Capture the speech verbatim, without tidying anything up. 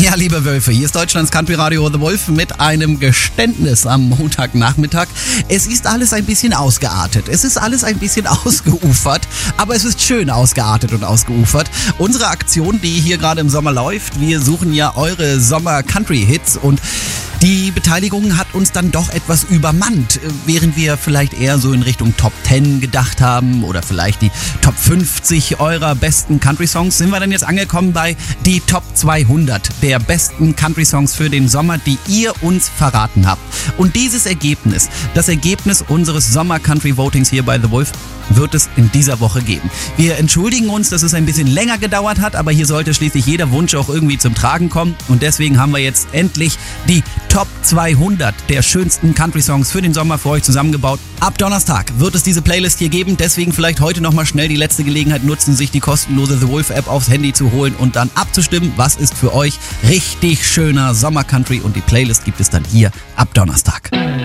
Ja, liebe Wölfe, hier ist Deutschlands Country Radio The Wolf mit einem Geständnis am Montagnachmittag. Es ist alles ein bisschen ausgeartet. Es ist alles ein bisschen ausgeufert, aber es ist schön ausgeartet und ausgeufert. Unsere Aktion, die hier gerade im Sommer läuft, wir suchen ja eure Sommer-Country-Hits und die Beteiligung hat uns dann doch etwas übermannt, während wir vielleicht eher so in Richtung Top zehn gedacht haben oder vielleicht die Top fünfzig eurer besten Country-Songs, sind wir dann jetzt angekommen bei die Top zweihundert der besten Country-Songs für den Sommer, die ihr uns verraten habt. Und dieses Ergebnis, das Ergebnis unseres Sommer-Country-Votings hier bei The Wolf, wird es in dieser Woche geben. Wir entschuldigen uns, dass es ein bisschen länger gedauert hat, aber hier sollte schließlich jeder Wunsch auch irgendwie zum Tragen kommen und deswegen haben wir jetzt endlich die Top zweihundert der schönsten Country-Songs für den Sommer für euch zusammengebaut. Ab Donnerstag wird es diese Playlist hier geben, deswegen vielleicht heute nochmal schnell die letzte Gelegenheit nutzen, sich die kostenlose The Wolf App aufs Handy zu holen und dann abzustimmen, was ist für euch richtig schöner Sommer-Country, und die Playlist gibt es dann hier ab Donnerstag.